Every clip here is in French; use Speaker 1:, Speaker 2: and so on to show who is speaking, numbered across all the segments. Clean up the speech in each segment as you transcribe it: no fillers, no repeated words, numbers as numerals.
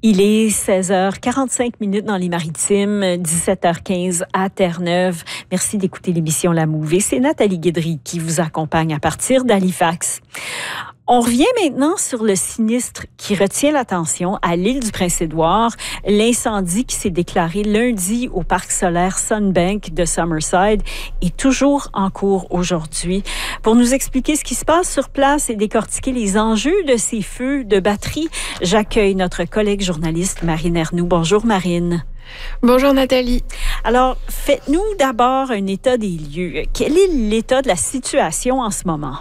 Speaker 1: Il est 16h45 dans les Maritimes, 17h15 à Terre-Neuve. Merci d'écouter l'émission La Move. C'est Nathalie Guédry qui vous accompagne à partir d'Halifax. On revient maintenant sur le sinistre qui retient l'attention à l'île du Prince-Édouard, l'incendie qui s'est déclaré lundi au parc solaire Sunbank de Summerside est toujours en cours aujourd'hui. Pour nous expliquer ce qui se passe sur place et décortiquer les enjeux de ces feux de batterie, j'accueille notre collègue journaliste Marine Ernoult. Bonjour Marine.
Speaker 2: Bonjour Nathalie.
Speaker 1: Alors, faites-nous d'abord un état des lieux. Quel est l'état de la situation en ce moment?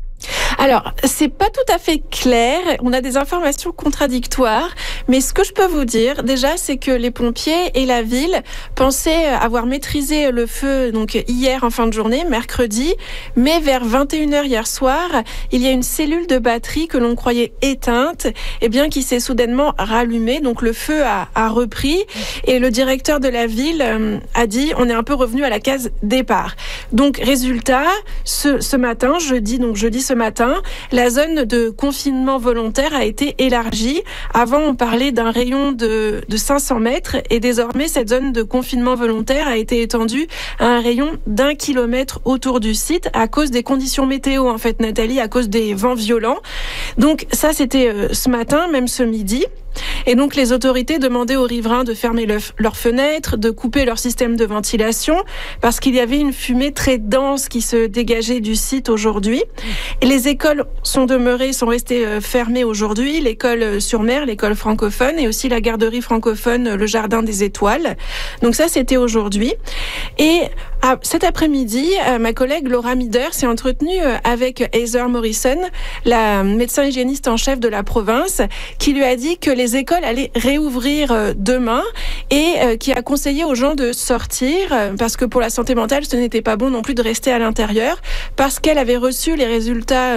Speaker 2: Alors, c'est pas tout à fait clair. On a des informations contradictoires. Mais ce que je peux vous dire, déjà, c'est que les pompiers et la ville pensaient avoir maîtrisé le feu, donc hier en fin de journée, mercredi. Mais vers 21h hier soir, il y a une cellule de batterie que l'on croyait éteinte, qui s'est soudainement rallumée. Donc le feu a repris. Et le directeur de la ville a dit, on est un peu revenu à la case départ. Donc, résultat, ce matin, jeudi ce matin, la zone de confinement volontaire a été élargie. Avant, on parlait d'un rayon de 500 mètres et désormais, cette zone de confinement volontaire a été étendue à un rayon d'1 kilomètre autour du site à cause des conditions météo, en fait, Nathalie, à cause des vents violents. Donc ça, c'était ce matin, même ce midi. Et donc, les autorités demandaient aux riverains de fermer leurs fenêtres, de couper leur système de ventilation, parce qu'il y avait une fumée très dense qui se dégageait du site aujourd'hui. Et les écoles sont restées fermées aujourd'hui. L'école sur mer, l'école francophone, et aussi la garderie francophone, le Jardin des Étoiles. Donc ça, c'était aujourd'hui. Et cet après-midi, ma collègue Laura Mider s'est entretenue avec Heather Morrison, la médecin hygiéniste en chef de la province, qui lui a dit que les écoles allaient réouvrir demain et qui a conseillé aux gens de sortir parce que pour la santé mentale, ce n'était pas bon non plus de rester à l'intérieur parce qu'elle avait reçu les résultats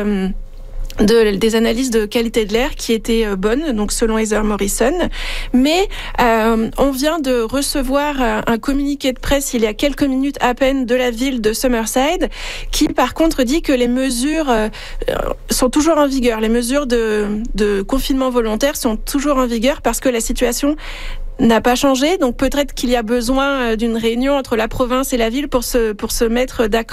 Speaker 2: des analyses de qualité de l'air qui étaient bonnes, donc selon Heather Morrison. Mais on vient de recevoir un communiqué de presse il y a quelques minutes à peine de la ville de Summerside qui par contre dit que les mesures sont toujours en vigueur. Les mesures de confinement volontaire sont toujours en vigueur parce que la situation n'a pas changé. Donc peut-être qu'il y a besoin d'une réunion entre la province et la ville pour se mettre d'accord